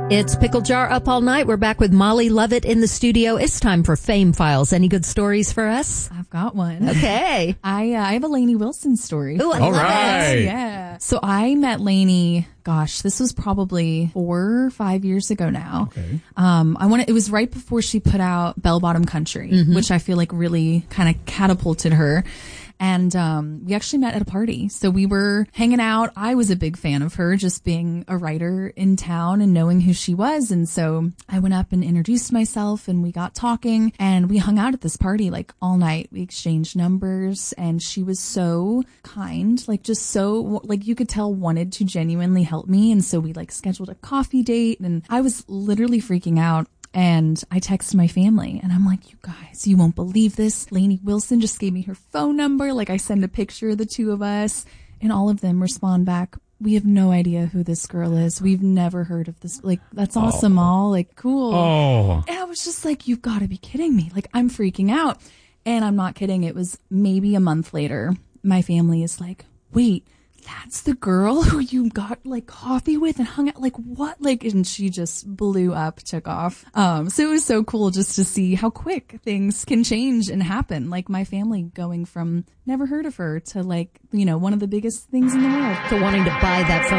It's Pickle Jar Up All Night. We're back with Molly Lovett in the studio. It's time for Fame Files. Any good stories for us? I've got one. Okay. I have a Lainey Wilson story. Ooh, I All love right. it. Yeah. So I met Lainey, this was probably 4 or 5 years ago now. Okay. It was right before she put out Bell Bottom Country, which I feel like really kind of catapulted her. And we actually met at a party. So we were hanging out. I was a big fan of her, just being a writer in town and knowing who she was. And so I went up and introduced myself and we got talking and we hung out at this party like all night. We exchanged numbers and she was so kind, like just so, like you could tell wanted to genuinely help me. And so we like scheduled a coffee date and I was literally freaking out. And I texted my family and I'm like, you guys, you won't believe this. Lainey Wilson just gave me her phone number. Like I send a picture of the two of us and all of them respond back. We have no idea who this girl is. We've never heard of this. Like, that's awesome. All like, cool. Oh. And I was just like, you've got to be kidding me. Like, I'm freaking out. And I'm not kidding. It was maybe a month later. My family is like, wait, that's the girl who you got like coffee with and hung out, like what? Like, and she just blew up, took off. So it was so cool just to see how quick things can change and happen. Like my family going from never heard of her to like, one of the biggest things in the world. To wanting to buy that phone